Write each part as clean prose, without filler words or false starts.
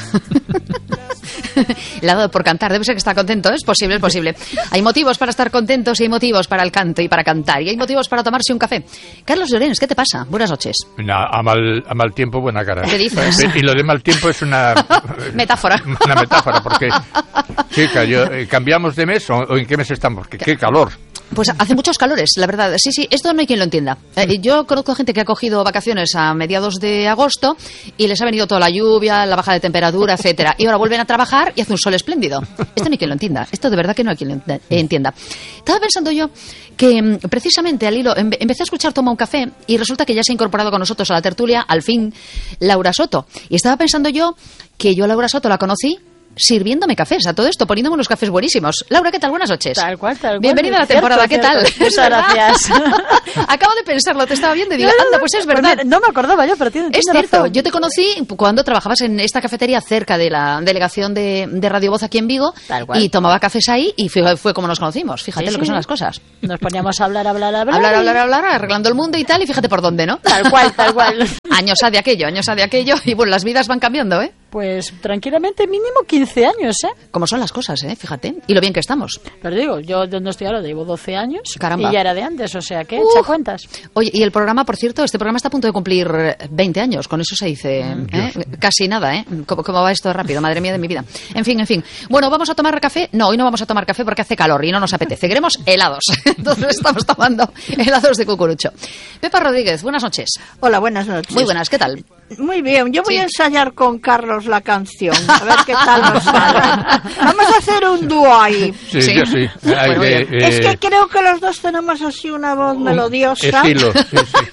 Le ha dado por cantar, debe ser que está contento, es posible, es posible. Hay motivos para estar contentos y hay motivos para el canto y para cantar y hay motivos para tomarse un café. Carlos Llorens, ¿qué te pasa? Buenas noches. A mal tiempo, buena cara. ¿Qué dices? Y lo de mal tiempo es una... metáfora. Una metáfora, porque, chica, ¿cambiamos de mes o en qué mes estamos? Porque qué calor. Pues hace muchos calores, la verdad. Sí, esto no hay quien lo entienda. Yo conozco gente que ha cogido vacaciones a mediados de agosto y les ha venido toda la lluvia, la baja de temperatura, etcétera. Y ahora vuelven a trabajar y hace un sol espléndido. Esto no hay quien lo entienda. Esto de verdad que no hay quien lo entienda. Estaba pensando yo que precisamente al hilo empecé a escuchar Toma un café y resulta que ya se ha incorporado con nosotros a la tertulia, al fin, Laura Soto. Y estaba pensando yo que yo a Laura Soto la conocí sirviéndome cafés, a todo esto, poniéndome unos cafés buenísimos. Laura, ¿qué tal? Buenas noches. Tal cual. Bienvenida a la temporada, ¿qué tal? Muchas gracias. Acabo de pensarlo, te estaba viendo y digo, anda, pues es verdad. Pues no me acordaba yo, pero tiene cierto, razón. yo te conocí cuando trabajabas en esta cafetería cerca de la delegación de Radio Voz aquí en Vigo y tomaba cafés ahí y fue como nos conocimos. Fíjate lo que son las cosas. Nos poníamos a hablar, arreglando el mundo y tal, y fíjate por dónde, ¿no? Tal cual. Años ha de aquello, y bueno, las vidas van cambiando, ¿eh? Pues tranquilamente mínimo 15 años, ¿eh? Como son las cosas, fíjate. Y lo bien que estamos. Pero digo, yo no estoy ahora, llevo 12 años. Caramba. Y ya era de antes, o sea, ¿qué? Echa cuentas. Oye, y el programa, por cierto, este programa está a punto de cumplir 20 años. Con eso se dice, casi nada, ¿eh? ¿Cómo va esto rápido? Madre mía de mi vida. En fin. Bueno, ¿vamos a tomar café? No, hoy no vamos a tomar café porque hace calor y no nos apetece. Queremos helados. Entonces estamos tomando helados de cucurucho. Pepa Rodríguez, buenas noches. Hola, buenas noches. Muy buenas, ¿qué tal? Muy bien, yo voy a ensayar con Carlos la canción, a ver qué tal nos sale. Vamos a hacer un dúo ahí. Sí. Bueno, es que creo que los dos tenemos así una voz melodiosa. Estilo, sí.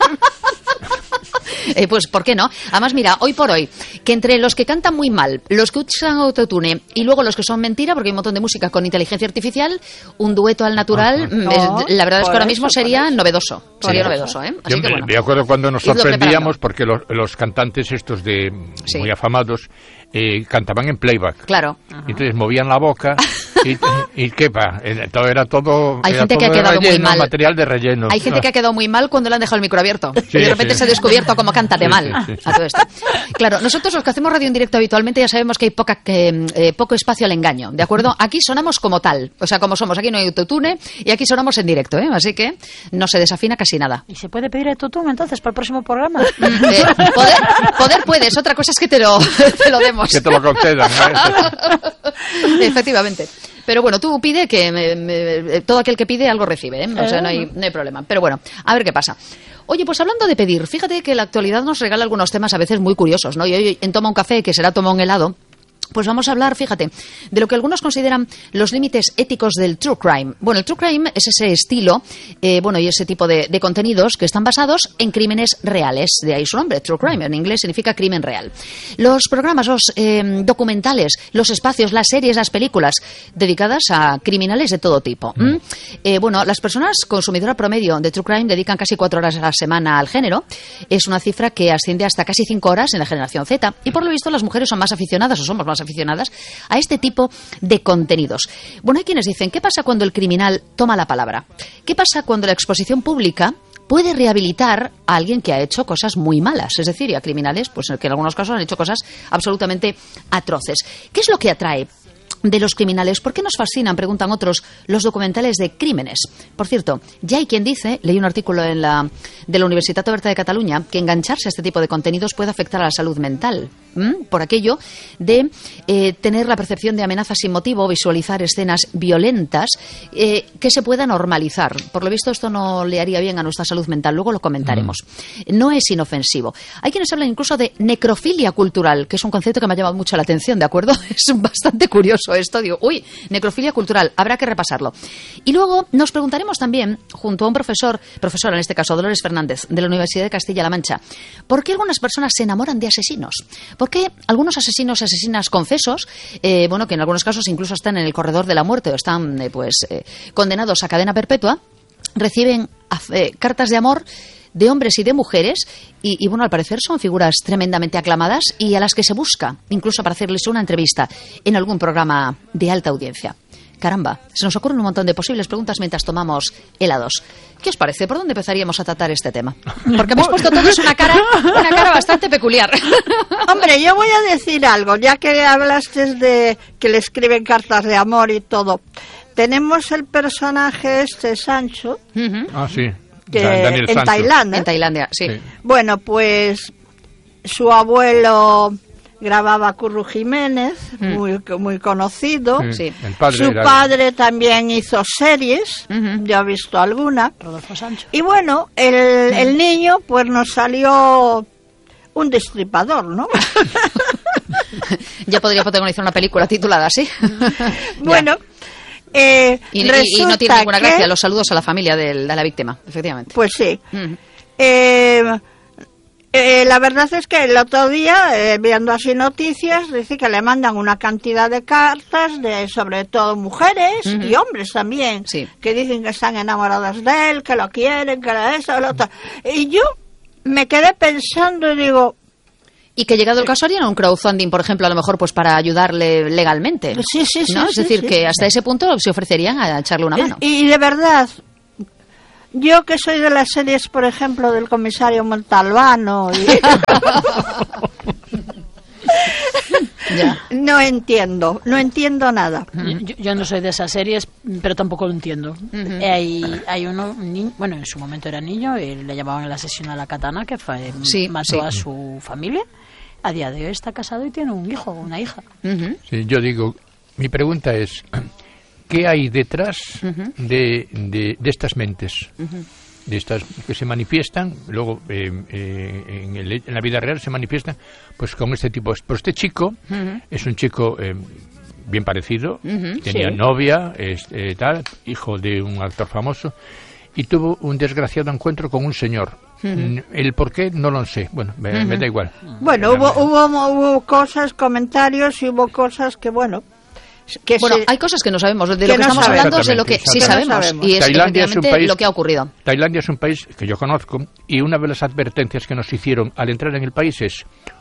Pues, ¿por qué no? Además, mira, hoy por hoy, que entre los que cantan muy mal, los que usan autotune y luego los que son mentira, porque hay un montón de música con inteligencia artificial, un dueto al natural, la verdad es que ahora mismo sería novedoso. Sería novedoso, ¿eh? Así que bueno. Me acuerdo cuando nos sorprendíamos porque los cantantes estos muy afamados cantaban en playback. Claro. Entonces movían la boca y quepa, era todo. Hay gente que ha quedado muy mal. Material de relleno. Hay gente que ha quedado muy mal cuando le han dejado el micro abierto. Y de repente se ha descubierto cómo cántate mal a todo esto. Claro, nosotros los que hacemos radio en directo habitualmente ya sabemos que hay poco espacio al engaño, ¿de acuerdo? Aquí sonamos como tal, o sea, como somos. Aquí no hay autotune y aquí sonamos en directo, ¿eh? Así que no se desafina casi nada. ¿Y se puede pedir autotune entonces para el próximo programa? Poder puedes, otra cosa es que te lo demos. Que te lo concedan, ¿no? Efectivamente. Pero bueno, tú pide que todo aquel que pide algo recibe, ¿eh? O sea, no hay problema. Pero bueno, a ver qué pasa. Oye, pues hablando de pedir, fíjate que la actualidad nos regala algunos temas a veces muy curiosos, ¿no? Y hoy en Toma un café, que será Toma un helado, pues vamos a hablar, fíjate, de lo que algunos consideran los límites éticos del true crime. Bueno, el true crime es ese estilo, y ese tipo de contenidos que están basados en crímenes reales. De ahí su nombre, true crime. En inglés significa crimen real. Los programas, los documentales, los espacios, las series, las películas dedicadas a criminales de todo tipo. Las personas consumidoras promedio de true crime dedican casi 4 horas a la semana al género. Es una cifra que asciende hasta casi 5 horas en la generación Z. Y por lo visto las mujeres son más aficionadas, o somos más aficionadas a este tipo de contenidos. Bueno, hay quienes dicen, ¿qué pasa cuando el criminal toma la palabra? ¿Qué pasa cuando la exposición pública puede rehabilitar a alguien que ha hecho cosas muy malas? Es decir, y a criminales, pues que en algunos casos han hecho cosas absolutamente atroces. ¿Qué es lo que atrae de los criminales? ¿Por qué nos fascinan, preguntan otros, los documentales de crímenes? Por cierto, ya hay quien dice, leí un artículo de la Universitat Oberta de Cataluña, que engancharse a este tipo de contenidos puede afectar a la salud mental, por aquello de tener la percepción de amenazas sin motivo, visualizar escenas violentas que se pueda normalizar. Por lo visto esto no le haría bien a nuestra salud mental, luego lo comentaremos. No es inofensivo. Hay quienes hablan incluso de necrofilia cultural, que es un concepto que me ha llamado mucho la atención, ¿de acuerdo? Es bastante curioso esto, digo, necrofilia cultural, habrá que repasarlo. Y luego nos preguntaremos también, junto a un profesora en este caso, Dolores Fernández, de la Universidad de Castilla-La Mancha, ¿por qué algunas personas se enamoran de asesinos? ¿Por qué algunos asesinos y asesinas confesos, que en algunos casos incluso están en el corredor de la muerte o están condenados a cadena perpetua, reciben cartas de amor de hombres y de mujeres y al parecer son figuras tremendamente aclamadas y a las que se busca incluso para hacerles una entrevista en algún programa de alta audiencia? Caramba, se nos ocurren un montón de posibles preguntas mientras tomamos helados. ¿Qué os parece? ¿Por dónde empezaríamos a tratar este tema? Porque habéis puesto todos una cara bastante peculiar. Hombre, yo voy a decir algo, ya que hablaste de que le escriben cartas de amor y todo. Tenemos el personaje Sancho. Ah, sí. Que Daniel Sancho. Tailandia. En Tailandia, sí. Bueno, pues su abuelo grababa Curro Jiménez, muy conocido. Sí. El padre su padre también hizo series, yo he visto alguna. Rodolfo Sancho. Y bueno, el niño pues nos salió un destripador, ¿no? Ya podría protagonizar una película titulada así. Bueno, y no tiene ninguna gracia los saludos a la familia de la víctima, efectivamente. Pues sí. La verdad es que el otro día, viendo así noticias, dice que le mandan una cantidad de cartas de sobre todo mujeres y hombres también, que dicen que están enamoradas de él, que lo quieren, que eso, lo otro. Y yo me quedé pensando y digo... Y que llegado el caso harían un crowdfunding, por ejemplo, a lo mejor pues para ayudarle legalmente. Sí, ¿no? Es decir, que hasta ese punto se ofrecerían a echarle una mano. Y de verdad... Yo que soy de las series, por ejemplo, del comisario Montalbano no entiendo nada. Yo no soy de esas series, pero tampoco lo entiendo. Hay uno, bueno, en su momento era niño, y le llamaban el asesino a la katana, que mató a su familia. A día de hoy está casado y tiene un hijo o una hija. Sí, yo digo, mi pregunta es... ¿Qué hay detrás de estas mentes? De estas que se manifiestan, luego en la vida real se manifiestan pues con este tipo. Pues este chico es un chico bien parecido, tenía novia, tal, hijo de un actor famoso, y tuvo un desgraciado encuentro con un señor. El por qué no lo sé. Bueno, me da igual. Bueno, hubo cosas, comentarios, y hubo cosas que, bueno... hay cosas que no sabemos. De lo que estamos hablando es de lo que sí sabemos. Y es efectivamente lo que ha ocurrido. Tailandia es un país que yo conozco, y una de las advertencias que nos hicieron al entrar en el país es: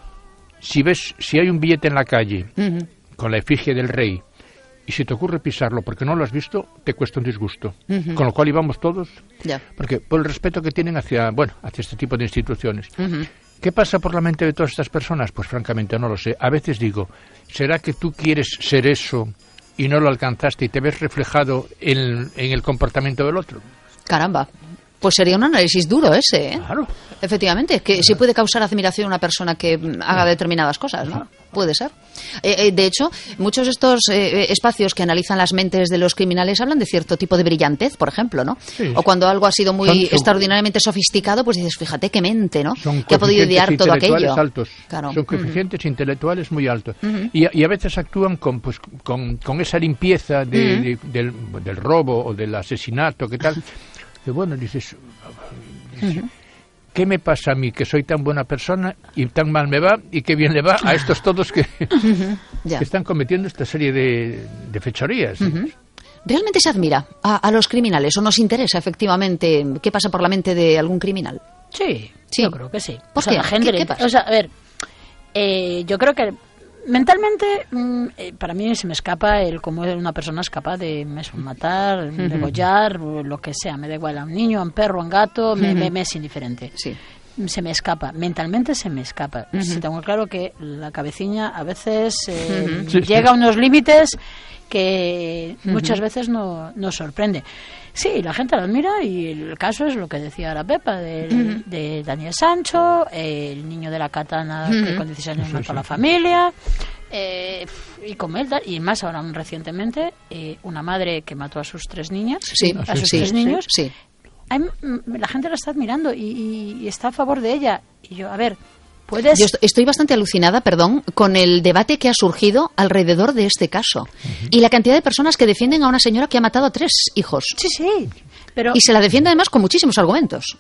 si hay un billete en la calle con la efigie del rey, y si te ocurre pisarlo porque no lo has visto, te cuesta un disgusto. Con lo cual íbamos todos, porque por el respeto que tienen hacia este tipo de instituciones. ¿Qué pasa por la mente de todas estas personas? Pues francamente no lo sé. A veces digo, ¿será que tú quieres ser eso y no lo alcanzaste y te ves reflejado en el comportamiento del otro? Caramba. Pues sería un análisis duro ese, ¿eh? Claro. Efectivamente, que sí puede causar admiración a una persona que haga determinadas cosas, ¿no? Puede ser. De hecho, muchos de estos espacios que analizan las mentes de los criminales hablan de cierto tipo de brillantez, por ejemplo, ¿no? Sí. O cuando algo ha sido muy extraordinariamente sofisticado, pues dices, fíjate qué mente, ¿no? Que ha podido idear todo aquello. Altos. Claro. Son coeficientes intelectuales muy altos. Y a veces actúan con esa limpieza del robo o del asesinato, ¿qué tal? Que bueno, dices, ¿qué me pasa a mí que soy tan buena persona y tan mal me va, y qué bien le va a estos todos que están cometiendo esta serie de fechorías? ¿Realmente se admira a los criminales o nos interesa efectivamente qué pasa por la mente de algún criminal? Sí, yo creo que sí. ¿Por qué? La gente ¿Qué pasa? O sea, a ver, yo creo que mentalmente, para mí se me escapa el cómo una persona es capaz de matar, degollar, lo que sea, me da igual, a un niño, a un perro, a un gato, me es indiferente. Sí. Se me escapa, mentalmente se me escapa. Sí, tengo claro que la cabeciña a veces llega a unos límites que muchas veces nos sorprende. Sí, la gente lo admira, y el caso es lo que decía la Pepa de Daniel Sancho, el niño de la katana que con 16 años mató a la familia, y con él, y más ahora recientemente, una madre que mató a sus 3 niñas, a sus 3 niños. Sí. La gente la está admirando y está a favor de ella. Y yo, a ver... Yo estoy bastante alucinada, con el debate que ha surgido alrededor de este caso y la cantidad de personas que defienden a una señora que ha matado a 3 hijos. Sí, pero... Y se la defiende además con muchísimos argumentos.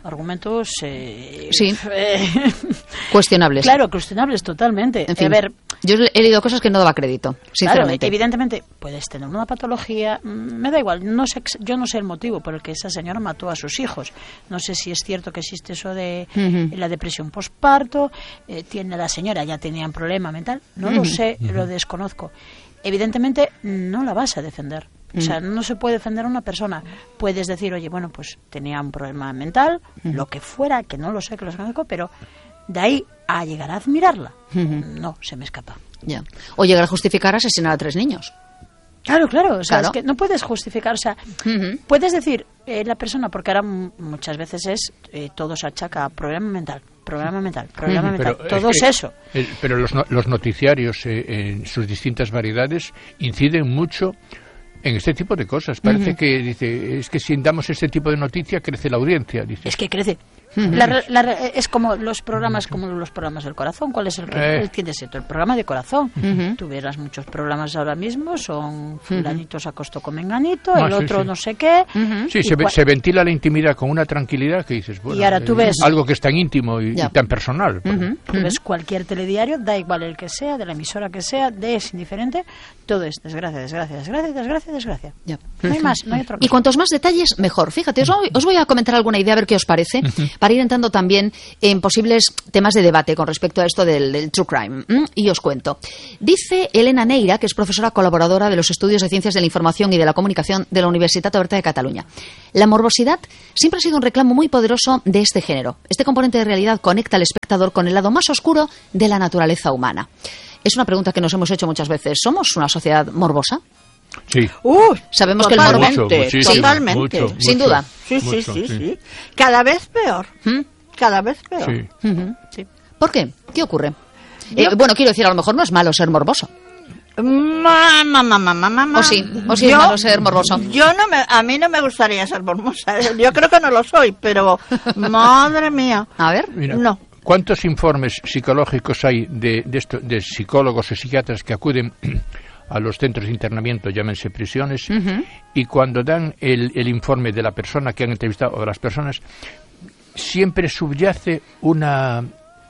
Argumentos... cuestionables. Claro, cuestionables totalmente. En fin. A ver, Yo he leído cosas que no daba crédito, sinceramente. Claro, evidentemente puedes tener una patología, me da igual, yo no sé el motivo por el que esa señora mató a sus hijos. No sé si es cierto que existe eso de la depresión postparto, la señora ya tenía un problema mental, no lo sé, lo desconozco. Evidentemente no la vas a defender. O sea, no se puede defender a una persona. Puedes decir, oye, bueno, pues tenía un problema mental, lo que fuera, que no lo sé, que lo conozco, pero de ahí a llegar a admirarla, no, se me escapa. Ya. O llegar a justificar asesinar a 3 niños. Claro, o sea, es que no puedes justificar, o sea, puedes decir la persona, porque ahora muchas veces todo se achaca a problema mental, todo es eso. Pero los noticiarios en sus distintas variedades inciden mucho en este tipo de cosas. Parece que dice, es que si damos este tipo de noticia crece la audiencia. Dice. Es que crece. Es como los programas del corazón. ¿Cuál es el que tiene esto? El programa de corazón. Tú verás muchos programas ahora mismo, son fulanitos acostó con menganito, el otro no sé qué. Sí, se ventila la intimidad con una tranquilidad que dices, bueno, y ahora tú ves algo que es tan íntimo y tan personal. Tú ves cualquier telediario, da igual el que sea, de la emisora que sea, es indiferente, todo es desgracia. Ya. No hay más, no hay otra cosa. Y cuantos más detalles, mejor. Fíjate, os voy a comentar alguna idea, a ver qué os parece, para ir entrando también en posibles temas de debate con respecto a esto del true crime. Y os cuento. Dice Elena Neira, que es profesora colaboradora de los estudios de Ciencias de la Información y de la Comunicación de la Universitat Oberta de Cataluña. La morbosidad siempre ha sido un reclamo muy poderoso de este género. Este componente de realidad conecta al espectador con el lado más oscuro de la naturaleza humana. Es una pregunta que nos hemos hecho muchas veces. ¿Somos una sociedad morbosa? Sí. Sabemos que el morbo... Totalmente. Sin duda. Sí. Cada vez peor. Cada vez peor. Sí. ¿Por qué? ¿Qué ocurre? Bueno, quiero decir, a lo mejor no es malo ser morboso. O sí es malo ser morboso. A mí no me gustaría ser morbosa. Yo creo que no lo soy, pero madre mía. A ver. Mira, no. ¿Cuántos informes psicológicos hay de psicólogos o psiquiatras que acuden a los centros de internamiento, llámense prisiones, y cuando dan el informe de la persona que han entrevistado o de las personas, siempre subyace una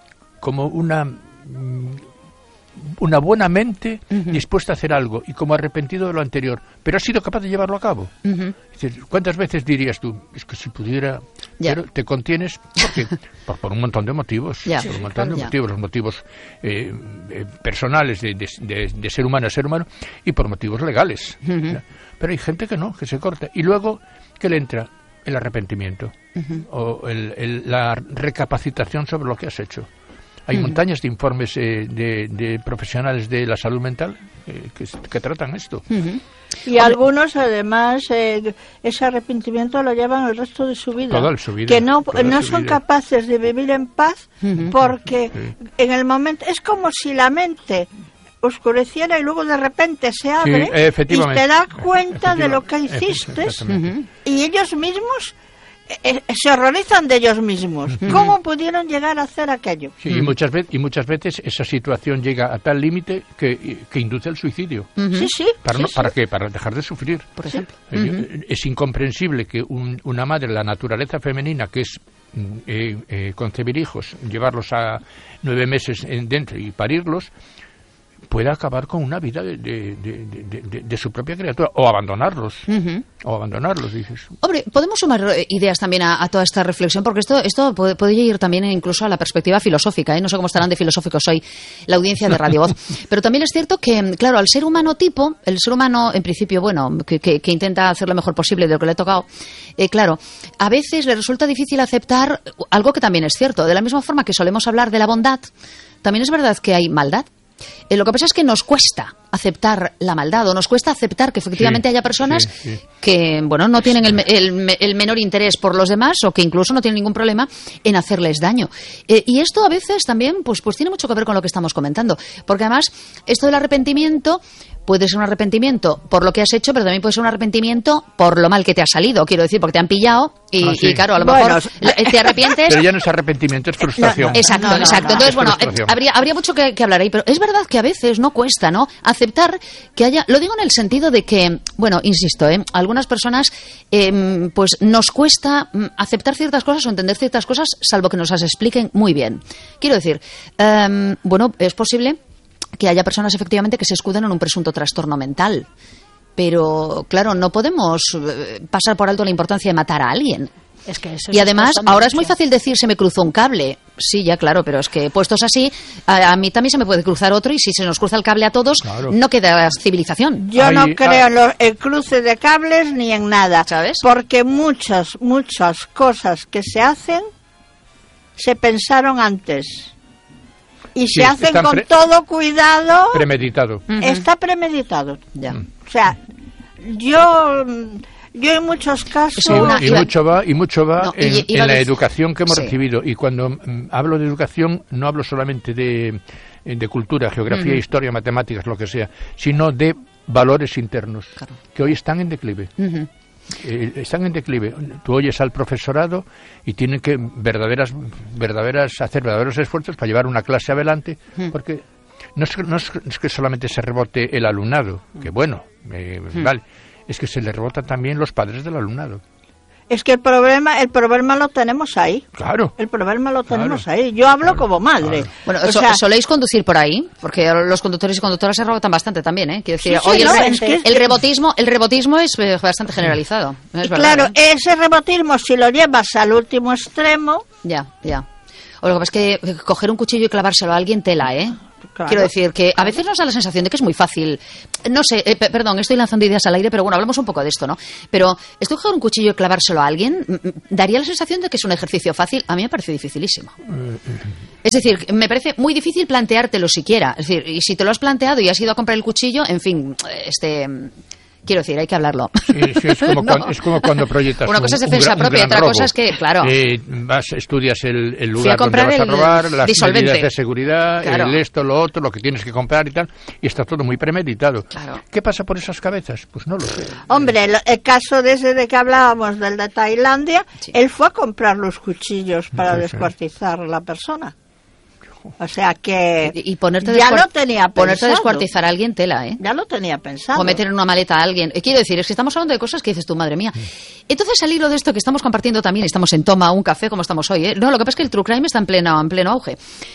buena mente dispuesta a hacer algo y como arrepentido de lo anterior, pero ha sido capaz de llevarlo a cabo. ¿Cuántas veces dirías tú? Es que si pudiera, pero te contienes por un montón de motivos, los motivos personales de ser humano a ser humano y por motivos legales. Pero hay gente que no, que se corta y luego que le entra el arrepentimiento o la recapacitación sobre lo que has hecho. Hay montañas de informes de profesionales de la salud mental que tratan esto. Y algunos, además, ese arrepentimiento lo llevan el resto de su vida. Toda su vida. Que no son capaces de vivir en paz porque en el momento... Es como si la mente oscureciera y luego de repente se abre y te das cuenta de lo que hiciste y ellos mismos... se horrorizan de ellos mismos. ¿Cómo pudieron llegar a hacer aquello? Sí, y muchas veces esa situación llega a tal límite que induce al suicidio. ¿Para qué? Para dejar de sufrir. Por ejemplo. Es incomprensible que una madre, la naturaleza femenina, que es concebir hijos, llevarlos a 9 meses dentro y parirlos, pueda acabar con una vida de su propia criatura o abandonarlos dices. Hombre, podemos sumar ideas también a toda esta reflexión porque esto puede ir también incluso a la perspectiva filosófica, no sé cómo estarán de filosóficos hoy la audiencia de Radio Voz, pero también es cierto que, claro, al ser humano tipo, el ser humano en principio, bueno, que intenta hacer lo mejor posible de lo que le ha tocado, claro, a veces le resulta difícil aceptar algo que también es cierto, de la misma forma que solemos hablar de la bondad, también es verdad que hay maldad. Lo que pasa es que nos cuesta aceptar la maldad o nos cuesta aceptar que efectivamente haya personas que, bueno, no tienen el menor interés por los demás o que incluso no tienen ningún problema en hacerles daño. Y esto a veces también pues tiene mucho que ver con lo que estamos comentando, porque además esto del arrepentimiento puede ser un arrepentimiento por lo que has hecho, pero también puede ser un arrepentimiento por lo mal que te ha salido, quiero decir, porque te han pillado y claro, a lo mejor te arrepientes. Pero ya no es arrepentimiento, es frustración. Exacto. Entonces, bueno, habría mucho que hablar ahí, pero es verdad que a veces no cuesta, ¿no? Aceptar que haya, lo digo en el sentido de que, bueno, insisto, algunas personas pues nos cuesta aceptar ciertas cosas o entender ciertas cosas, salvo que nos las expliquen muy bien. Quiero decir, bueno, es posible que haya personas efectivamente que se escuden en un presunto trastorno mental. Pero, claro, no podemos pasar por alto la importancia de matar a alguien. Es que eso y además, ahora es muy mucho. fácil decir se me cruzó un cable. Sí, ya claro, pero es que puestos así, a mí también se me puede cruzar otro y si se nos cruza el cable a todos, claro, no queda civilización. Yo no creo en el cruce de cables ni en nada, ¿sabes? Porque muchas cosas que se hacen se pensaron antes. Y sí, se hacen con todo cuidado. Premeditado. Está premeditado. Ya. O sea, yo en muchos casos... Y mucho va en la educación que hemos recibido. Y cuando hablo de educación, no hablo solamente de cultura, geografía, historia, matemáticas, lo que sea, sino de valores internos, claro, que hoy están en declive. Están en declive. Tú oyes al profesorado y tienen que hacer verdaderos esfuerzos para llevar una clase adelante, porque no es que solamente se rebote el alumnado, que bueno, vale, es que se le rebotan también los padres del alumnado. Es que el problema lo tenemos ahí. Claro. El problema lo tenemos ahí. Yo hablo como madre. Claro. Bueno, ¿soléis conducir por ahí? Porque los conductores y conductoras se rebotan bastante también, ¿eh? Quiero decir, hoy el rebotismo es bastante generalizado. ¿No es verdad, claro, ese rebotismo, si lo llevas al último extremo... Ya. O lo que pasa es que coger un cuchillo y clavárselo a alguien tela, ¿eh? Claro. Quiero decir que a veces nos da la sensación de que es muy fácil. No sé, perdón, estoy lanzando ideas al aire, pero bueno, hablamos un poco de esto, ¿no? Pero esto de coger un cuchillo y clavárselo a alguien daría la sensación de que es un ejercicio fácil. A mí me parece dificilísimo. Es decir, me parece muy difícil planteártelo siquiera. Es decir, y si te lo has planteado y has ido a comprar el cuchillo, en fin, quiero decir, hay que hablarlo. Sí, es como cuando proyectas una cosa es defensa propia y otra cosa es que, claro, estudias el lugar donde vas a robar, las medidas de seguridad, claro, lo otro, lo que tienes que comprar y tal, y está todo muy premeditado. Claro. ¿Qué pasa por esas cabezas? Pues no lo sé. Hombre, el caso de que hablábamos, del de Tailandia, sí, él fue a comprar los cuchillos para descuartizar a la persona. O sea que y ponerte ya lo tenía pensado. Ponerte a descuartizar a alguien, tela, ¿eh? Ya lo tenía pensado. O meter en una maleta a alguien. Quiero decir, es que estamos hablando de cosas que dices tú, madre mía. Entonces, al hilo de esto que estamos compartiendo también, estamos en Toma un café como estamos hoy, ¿eh? No, lo que pasa es que el true crime está en pleno auge.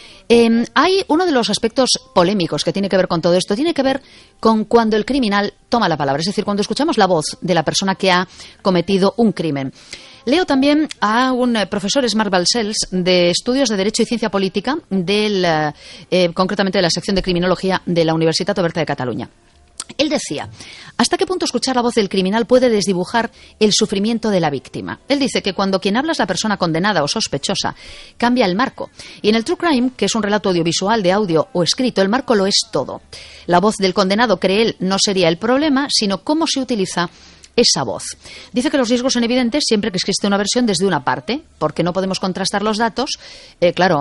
Hay uno de los aspectos polémicos que tiene que ver con todo esto, tiene que ver con cuando el criminal toma la palabra, es decir, cuando escuchamos la voz de la persona que ha cometido un crimen. Leo también a un profesor, Marc Balcells, de Estudios de Derecho y Ciencia Política, concretamente de la sección de Criminología de la Universitat Oberta de Cataluña. Él decía, ¿hasta qué punto escuchar la voz del criminal puede desdibujar el sufrimiento de la víctima? Él dice que cuando quien habla es la persona condenada o sospechosa, cambia el marco. Y en el true crime, que es un relato audiovisual de audio o escrito, el marco lo es todo. La voz del condenado, cree él, no sería el problema, sino cómo se utiliza esa voz. Dice que los riesgos son evidentes siempre que existe una versión desde una parte, porque no podemos contrastar los datos. Claro,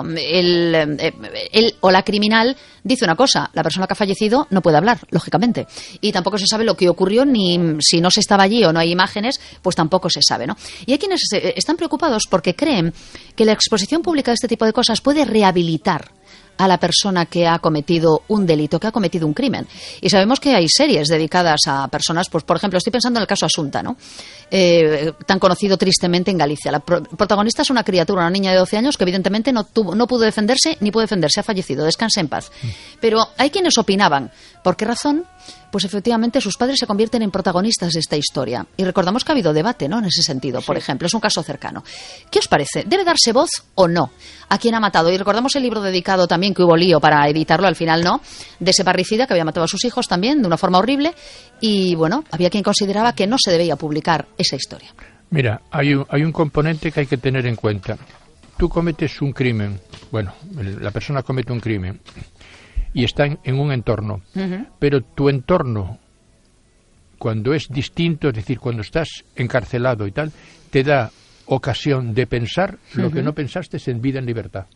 él o la criminal dice una cosa, la persona que ha fallecido no puede hablar, lógicamente, y tampoco se sabe lo que ocurrió, ni si no se estaba allí o no hay imágenes, pues tampoco se sabe, ¿no? Y hay quienes están preocupados porque creen que la exposición pública de este tipo de cosas puede rehabilitar a la persona que ha cometido un delito, que ha cometido un crimen. Y sabemos que hay series dedicadas a personas, pues por ejemplo, estoy pensando en el caso Asunta, ¿no? Tan conocido tristemente en Galicia. La protagonista es una criatura, una niña de 12 años que evidentemente no pudo defenderse, ni puede defenderse, ha fallecido, descanse en paz. Pero hay quienes opinaban, ¿por qué razón? Pues efectivamente sus padres se convierten en protagonistas de esta historia. Y recordamos que ha habido debate, ¿no?, en ese sentido, por ejemplo, es un caso cercano. ¿Qué os parece? ¿Debe darse voz o no a quien ha matado? Y recordamos el libro dedicado también, que hubo lío para editarlo, al final no, de ese parricida que había matado a sus hijos también, de una forma horrible, y bueno, había quien consideraba que no se debía publicar esa historia. Mira, hay un componente que hay que tener en cuenta. Tú cometes un crimen, bueno, la persona comete un crimen, y está en un entorno, pero tu entorno, cuando es distinto, es decir, cuando estás encarcelado y tal, te da ocasión de pensar lo que no pensaste en vida en libertad.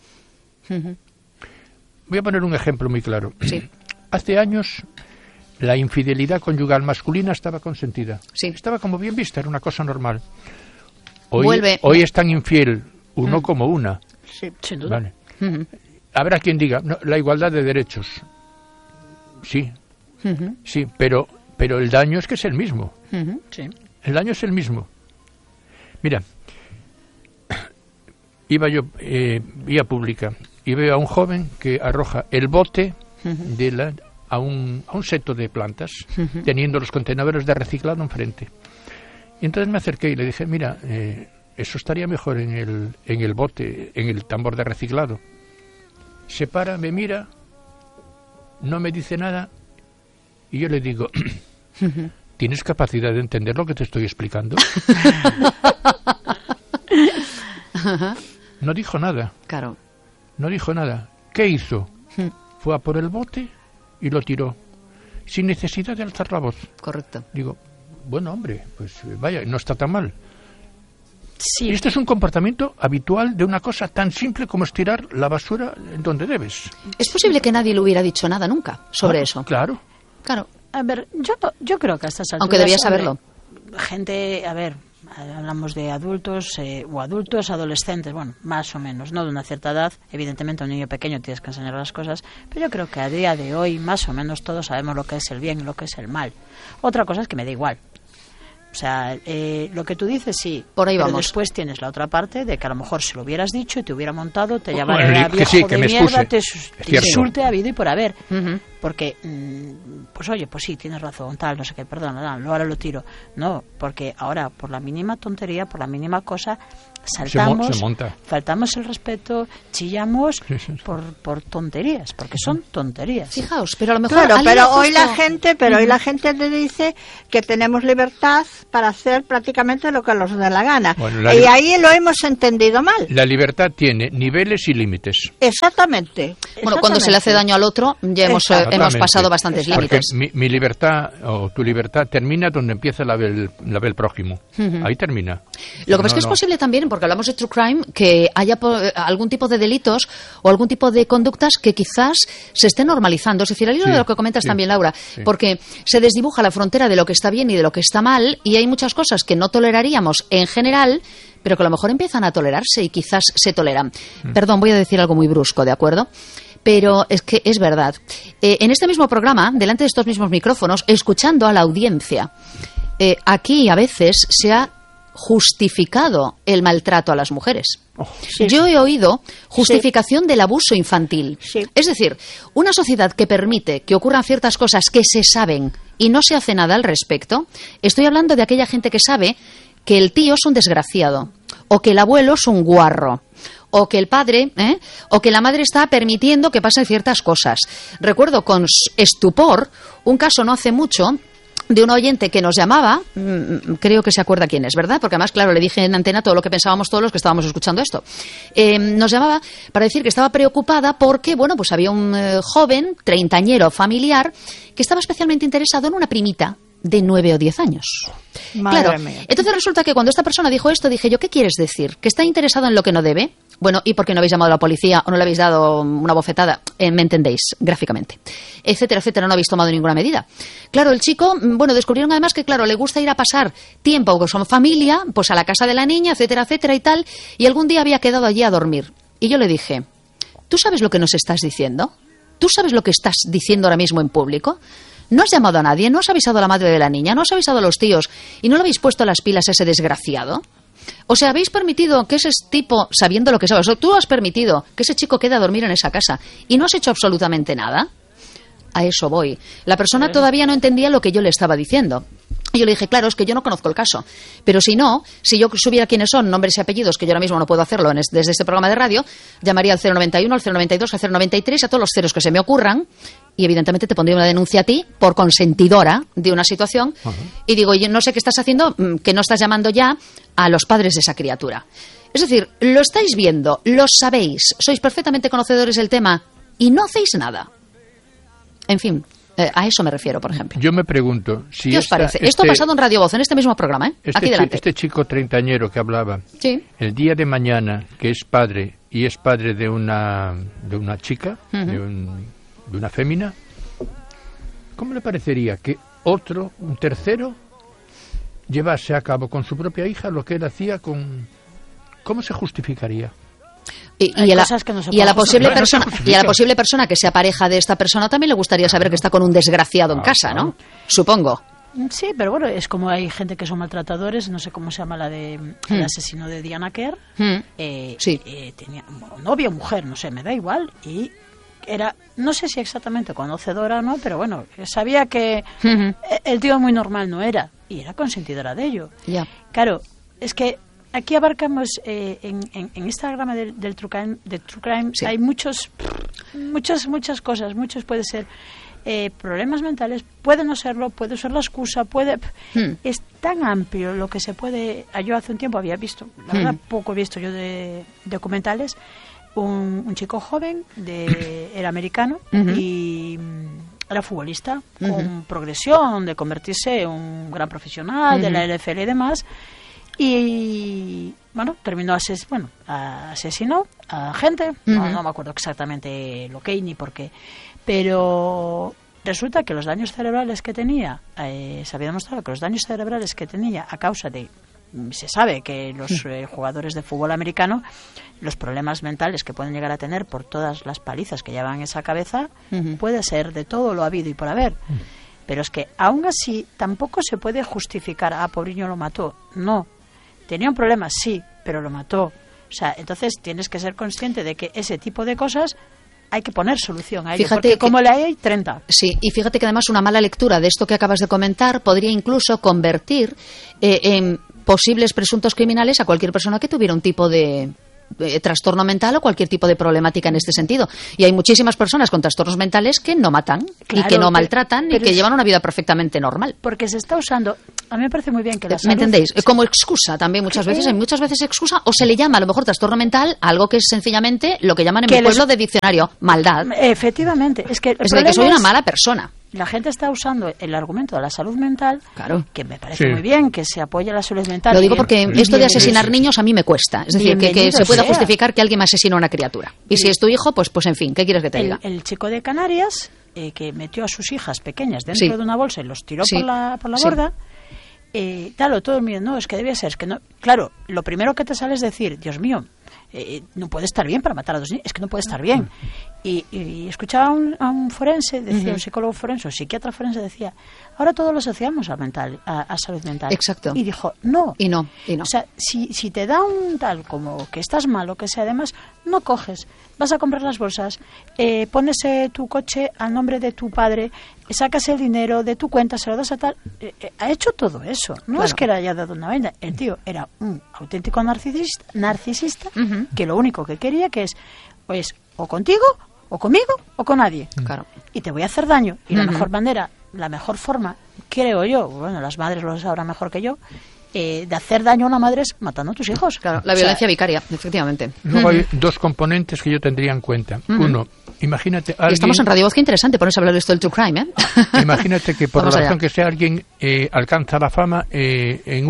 Voy a poner un ejemplo muy claro. Sí. Hace años la infidelidad conyugal masculina estaba consentida. Sí. Estaba como bien vista, era una cosa normal. Hoy es tan infiel uno como una. Sí, sin duda. Vale. Habrá quien diga, no, la igualdad de derechos. Sí, sí, pero el daño es que es el mismo. Sí. El daño es el mismo. Mira, iba yo vía pública y veo a un joven que arroja el bote a un seto de plantas, teniendo los contenedores de reciclado enfrente. Y entonces me acerqué y le dije, mira, eso estaría mejor en el bote, en el tambor de reciclado. Se para, me mira, no me dice nada, y yo le digo, ¿tienes capacidad de entender lo que te estoy explicando? No dijo nada. Claro. No dijo nada. ¿Qué hizo? Fue a por el bote y lo tiró, sin necesidad de alzar la voz. Correcto. Digo, bueno, hombre, pues vaya, no está tan mal. Sí. Este es un comportamiento habitual de una cosa tan simple como es tirar la basura en donde debes. Es posible que nadie le hubiera dicho nada nunca sobre eso. Claro. Claro. A ver, yo creo que a estas alturas... Aunque debía saberlo. Gente, a ver, hablamos de adultos o adultos, adolescentes, bueno, más o menos, no de una cierta edad. Evidentemente a un niño pequeño tienes que enseñar las cosas, pero yo creo que a día de hoy más o menos todos sabemos lo que es el bien y lo que es el mal. Otra cosa es que me da igual. O sea, lo que tú dices, sí. Por ahí pero vamos. Después tienes la otra parte de que a lo mejor si lo hubieras dicho y te hubiera montado, te llamaría viejo sí, que de me mierda, excuse. te insulte habido y por haber. Uh-huh. Porque, pues oye, pues sí, tienes razón, tal, no sé qué, perdón, ahora lo tiro. No, porque ahora por la mínima tontería, por la mínima cosa, saltamos, se monta. faltamos el respeto, chillamos Sí. por tonterías, porque son tonterías. Fijaos, pero a lo mejor... Claro, alguien pero justo- hoy la gente te dice que tenemos libertad para hacer prácticamente lo que nos dé la gana. Bueno, y ahí lo hemos entendido mal. La libertad tiene niveles y límites. Exactamente. Bueno, cuando se le hace daño al otro, ya hemos pasado bastantes Porque límites. mi libertad o tu libertad termina donde empieza la del prójimo. Ahí termina. Lo que pasa es que es posible también, porque hablamos de true crime, que haya algún tipo de delitos o algún tipo de conductas que quizás se esté normalizando. Es decir, al hilo de lo que comentas también, Laura, porque se desdibuja la frontera de lo que está bien y de lo que está mal, y hay muchas cosas que no toleraríamos en general, pero que a lo mejor empiezan a tolerarse y quizás se toleran. Perdón, voy a decir algo muy brusco, ¿de acuerdo? Pero es que es verdad. En este mismo programa, delante de estos mismos micrófonos, escuchando a la audiencia, aquí a veces se ha justificado el maltrato a las mujeres. Sí. Yo he oído justificación del abuso infantil. Sí. Es decir, una sociedad que permite que ocurran ciertas cosas que se saben y no se hace nada al respecto. Estoy hablando de aquella gente que sabe que el tío es un desgraciado, o que el abuelo es un guarro, o que el padre, o que la madre está permitiendo que pasen ciertas cosas. Recuerdo con estupor un caso no hace mucho de un oyente que nos llamaba, creo que se acuerda quién es, ¿verdad? Porque además, claro, le dije en antena todo lo que pensábamos todos los que estábamos escuchando esto. Nos llamaba para decir que estaba preocupada porque, bueno, pues había un joven, treintañero, familiar, que estaba especialmente interesado en una primita de 9 o 10 años. Madre Claro, mía. entonces resulta que cuando esta persona dijo esto, dije yo, ¿qué quieres decir? ¿Que está interesado en lo que no debe? Bueno, ¿y por qué no habéis llamado a la policía o no le habéis dado una bofetada? Me entendéis, gráficamente. Etcétera, etcétera, no habéis tomado ninguna medida. Claro, el chico, bueno, descubrieron además que, claro, le gusta ir a pasar tiempo con su familia, pues a la casa de la niña, etcétera, etcétera y tal, y algún día había quedado allí a dormir. Y yo le dije, ¿tú sabes lo que nos estás diciendo? ¿Tú sabes lo que estás diciendo ahora mismo en público? No has llamado a nadie, no has avisado a la madre de la niña, no has avisado a los tíos y no le habéis puesto las pilas a ese desgraciado. O sea, habéis permitido que ese tipo, sabiendo lo que sabes, o tú has permitido que ese chico quede a dormir en esa casa y no has hecho absolutamente nada. A eso voy. La persona todavía no entendía lo que yo le estaba diciendo. Y yo le dije, claro, es que yo no conozco el caso. Pero si no, si yo supiera quiénes son, nombres y apellidos, que yo ahora mismo no puedo hacerlo desde este programa de radio, llamaría al 091, al 092, al 093, a todos los ceros que se me ocurran, y evidentemente te pondría una denuncia a ti por consentidora de una situación. Y digo, yo no sé qué estás haciendo, que no estás llamando ya a los padres de esa criatura. Es decir, lo estáis viendo, lo sabéis, sois perfectamente conocedores del tema y no hacéis nada. En fin, a eso me refiero, por ejemplo. Yo me pregunto si ¿Qué os parece? Esto ha pasado en Radio Voz, en este mismo programa, aquí delante. Este chico treintañero que hablaba, Sí. el día de mañana, que es padre y es padre de una chica, de una fémina, ¿cómo le parecería que un tercero, llevase a cabo con su propia hija lo que él hacía con... ¿Cómo se justificaría? Y a la posible No se justifica. y a la posible persona que sea pareja de esta persona también le gustaría saber que está con un desgraciado en casa, ¿no? Supongo. Sí, pero bueno, es como hay gente que son maltratadores, no sé cómo se llama la de el asesino de Diana Kerr. Sí. Tenía novia o mujer, no sé, me da igual, y era, no sé si exactamente conocedora o no, pero bueno, sabía que el tío muy normal no era, y era consentidora de ello. Claro, es que aquí abarcamos en esta rama del True Crime sí. Hay muchas cosas, muchos puede ser problemas mentales, puede no serlo, puede ser la excusa, es tan amplio lo que se puede. Yo hace un tiempo había visto, la verdad poco he visto yo de documentales, un chico joven era americano y era futbolista con progresión de convertirse en un gran profesional de la NFL y demás. Y bueno, terminó asesinó a gente, no me acuerdo exactamente lo que ni por qué, pero resulta que los daños cerebrales que tenía, se había demostrado que los daños cerebrales que tenía a causa de, se sabe que los jugadores de fútbol americano, los problemas mentales que pueden llegar a tener por todas las palizas que llevan en esa cabeza, puede ser de todo lo habido y por haber. Pero es que aún así tampoco se puede justificar, pobreño lo mató, no. Tenía un problema, sí, pero lo mató. O sea, entonces tienes que ser consciente de que ese tipo de cosas hay que poner solución a ello, porque como la hay 30. Sí, y fíjate que además una mala lectura de esto que acabas de comentar podría incluso convertir en posibles presuntos criminales a cualquier persona que tuviera un tipo de trastorno mental o cualquier tipo de problemática en este sentido. Y hay muchísimas personas con trastornos mentales que no matan, claro, y que no maltratan y que llevan una vida perfectamente normal. Porque se está usando, a mí me parece muy bien que la salud... ¿Me entendéis? Como excusa también muchas veces, hay muchas veces excusa, o se le llama a lo mejor trastorno mental a algo que es sencillamente lo que llaman en mi pueblo de diccionario, maldad. Efectivamente. Es que soy una mala persona. La gente está usando el argumento de la salud mental, claro, que me parece muy bien, que se apoya la salud mental. Lo digo porque esto de asesinar niños a mí me cuesta. Es decir, que se pueda justificar que alguien me asesina a una criatura. Y si es tu hijo, pues en fin, ¿qué quieres que te diga? El chico de Canarias, que metió a sus hijas pequeñas dentro de una bolsa y los tiró por la borda, todo el mundo, no, es que debía ser, es que no. Claro, lo primero que te sale es decir, Dios mío, no puede estar bien para matar a 2 niños, es que no puede estar bien. Y escuchaba a un forense, decía un psicólogo forense, un psiquiatra forense, decía, ahora todos lo asociamos a salud mental. Exacto. Y dijo, no. Y no. O sea, si te da un tal como que estás mal o que sea, además, no coges, vas a comprar las bolsas, pones tu coche al nombre de tu padre, sacas el dinero de tu cuenta, se lo das a tal. Ha hecho todo eso. No claro. Es que le haya dado una vaina. El tío era un auténtico narcisista que lo único que quería que es, pues, o contigo, o conmigo, o con nadie. Claro. Y te voy a hacer daño. Y la mejor manera, la mejor forma, creo yo, bueno, las madres lo sabrán mejor que yo, de hacer daño a una madre es matando a tus hijos. Claro, la violencia vicaria, efectivamente. Luego hay 2 componentes que yo tendría en cuenta. Uno, imagínate alguien... Y estamos en Radio Voz, qué interesante ponerse a hablar de esto del True Crime, ¿eh? Imagínate que por la razón que sea alguien alcanza la fama en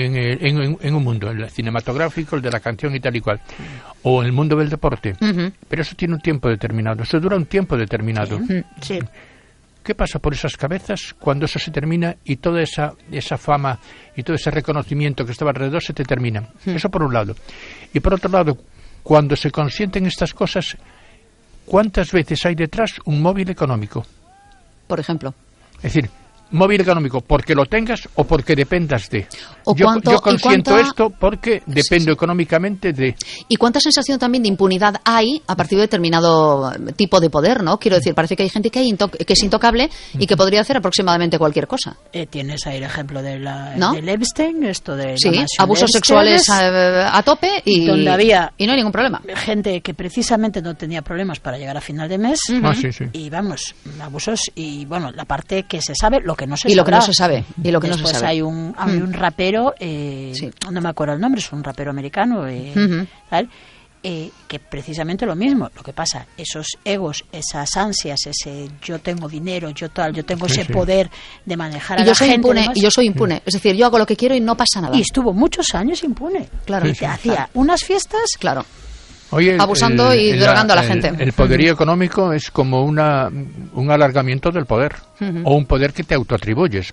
un mundo, el cinematográfico, el de la canción y tal y cual, o en el mundo del deporte, pero eso tiene un tiempo determinado, eso dura un tiempo determinado. Sí. ¿Qué pasa por esas cabezas cuando eso se termina y toda esa fama y todo ese reconocimiento que estaba alrededor se te termina? Eso por un lado. Y por otro lado, cuando se consienten estas cosas, ¿cuántas veces hay detrás un móvil económico? Por ejemplo. Es decir, móvil económico porque lo tengas o porque dependas de. Yo consiento esto porque dependo económicamente de. ¿Y cuánta sensación también de impunidad hay a partir de determinado tipo de poder, no? Quiero decir, parece que hay gente que es intocable y que podría hacer aproximadamente cualquier cosa. Tienes ahí el ejemplo del Epstein, esto de abusos sexuales a tope y donde había y no hay ningún problema. Gente que precisamente no tenía problemas para llegar a final de mes y vamos, abusos y bueno, la parte que se sabe, lo que no se sabe. Y lo que no se sabe. Y lo que después no se sabe. Hay un rapero, no me acuerdo el nombre, es un rapero americano, tal, que precisamente lo mismo. Lo que pasa, esos egos, esas ansias, ese yo tengo dinero, yo tengo ese poder de manejar a la gente. Y yo soy impune. Es decir, yo hago lo que quiero y no pasa nada. Y estuvo muchos años impune. Claro. Hacía unas fiestas. Claro. Oye, abusando y drogando a la gente. El poderío económico es como un alargamiento del poder, o un poder que te autoatribuyes.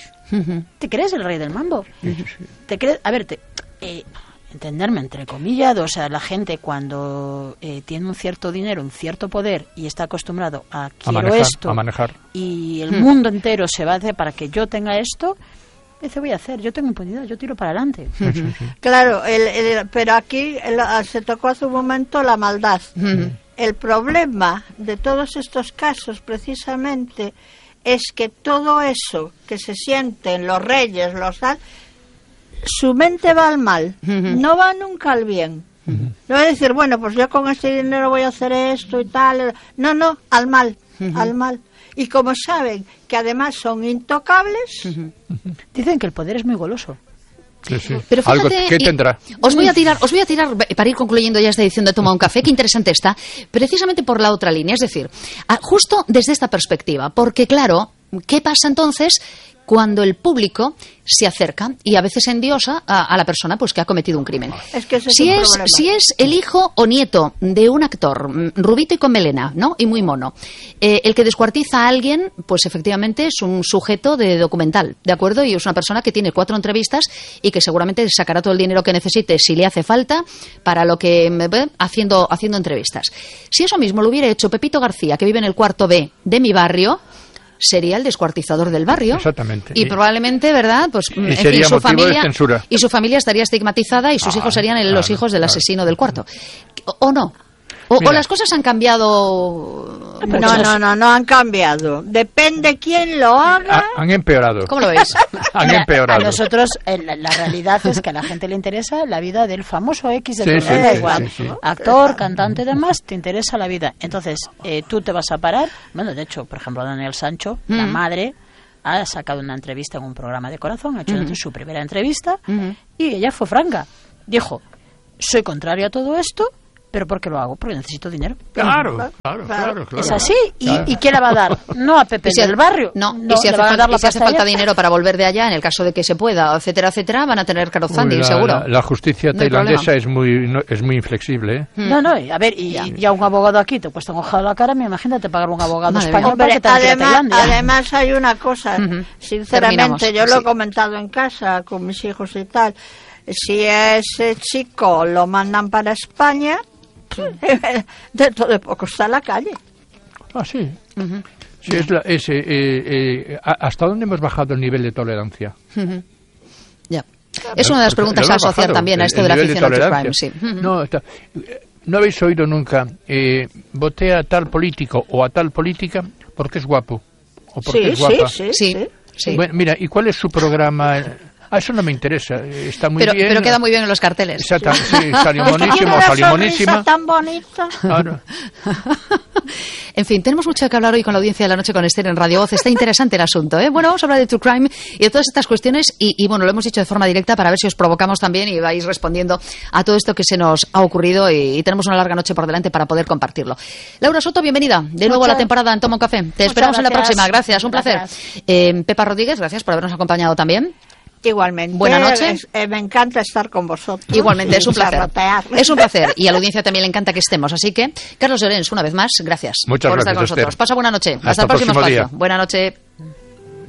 ¿Te crees el rey del mambo? ¿Te crees? A ver, entenderme, entre comillas, o sea, la gente cuando tiene un cierto dinero, un cierto poder y está acostumbrado a manejar, y el mundo entero se va a hacer para que yo tenga esto. ¿Qué voy a hacer? Yo tengo impunidad, yo tiro para adelante. Claro, pero aquí se tocó hace un momento la maldad. el problema de todos estos casos precisamente es que todo eso que se sienten los reyes, los tal, su mente va al mal, no va nunca al bien. No es decir, bueno, pues yo con este dinero voy a hacer esto y tal. No, al mal, al mal. Y como saben que además son intocables... Dicen que el poder es muy goloso. Sí. Pero fíjate, algo que tendrá. Os voy a tirar para ir concluyendo ya esta edición de Toma un Café, qué interesante está, precisamente por la otra línea, es decir, justo desde esta perspectiva, porque claro, ¿qué pasa entonces cuando el público se acerca y a veces endiosa a la persona pues que ha cometido un crimen? Es que ese si es el hijo o nieto de un actor rubito y con melena, ¿no? Y muy mono, el que descuartiza a alguien, pues efectivamente es un sujeto de documental, ¿de acuerdo? Y es una persona que tiene 4 entrevistas y que seguramente sacará todo el dinero que necesite si le hace falta para lo que haciendo entrevistas. Si eso mismo lo hubiera hecho Pepito García, que vive en el cuarto B de mi barrio, sería el descuartizador del barrio. Exactamente. Y probablemente, ¿verdad? Pues y sería su motivo familia, de censura. Y su familia estaría estigmatizada y sus hijos serían los hijos del asesino del cuarto. ¿O no? ¿O las cosas han cambiado? No han cambiado. Depende quién lo haga. Han empeorado. ¿Cómo lo veis? Han empeorado. A nosotros la realidad es que a la gente le interesa la vida del famoso X de Sí, da igual. sí. Actor, cantante y demás, te interesa la vida. Entonces, tú te vas a parar. Bueno, de hecho, por ejemplo, Daniel Sancho, la madre, ha sacado una entrevista en un programa de Corazón, ha hecho su primera entrevista y ella fue franca. Dijo, soy contrario a todo esto, ¿pero por qué lo hago? Porque necesito dinero. Claro. Es así. ¿Y quién la va a dar? No a Pepe del barrio. No, y si hace falta dinero para volver de allá, en el caso de que se pueda, etcétera, etcétera, van a tener crowdfunding, seguro. La justicia tailandesa es muy inflexible, ¿eh? No, a ver, y a un abogado aquí te cuesta un ojado la cara, imagínate pagar un abogado español para que te vaya a Tailandia. Además hay una cosa, sinceramente, yo lo he comentado en casa con mis hijos y tal, si a ese chico lo mandan para España, dentro de poco está en la calle. Sí. Sí, ¿hasta dónde hemos bajado el nivel de tolerancia? Ya. Es una de las preguntas a asociar también a esto de la ficción true crime. Sí. ¿No habéis oído nunca voté a tal político o a tal política porque es guapo o porque es guapa? Sí. Bueno, mira, ¿y cuál es su programa? Eso no me interesa, está muy bien. Pero queda muy bien en los carteles. Exacto, sí, salió monísimo, salió monísima. Tan bonita. Claro. En fin, tenemos mucho que hablar hoy con la audiencia de la noche con Esther en Radio Voz. Está interesante el asunto, ¿eh? Bueno, vamos a hablar de True Crime y de todas estas cuestiones y bueno, lo hemos dicho de forma directa para ver si os provocamos también y vais respondiendo a todo esto que se nos ha ocurrido y tenemos una larga noche por delante para poder compartirlo. Laura Soto, bienvenida de nuevo a la temporada en Toma un Café. Te esperamos en la próxima. Gracias, un placer. Pepa Rodríguez, gracias por habernos acompañado también. Igualmente. Buena noche. Me encanta estar con vosotros. Igualmente, es un placer. Es un placer. Y a la audiencia también le encanta que estemos. Así que, Carlos Llorens, una vez más, gracias por estar con nosotros. Pasa buena noche. Hasta el próximo espacio. Buena noche.